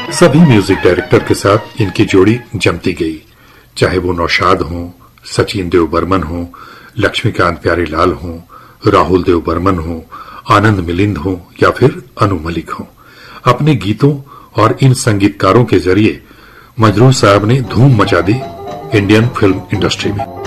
सभी music director के साथ इनकी जोड़ी जमती गई, चाहे वो नौशाद हों, सचिन देव बर्मन हों, लक्ष्मीकांत प्यारेलाल हों, राहुल देव बर्मन हों, आनंद मिलिंद हों या फिर अनु मलिक हों। अपने गीतों और इन संगीतकारों के जरिए मजरूह साहब ने धूम मचा दी इंडियन फिल्म इंडस्ट्री में।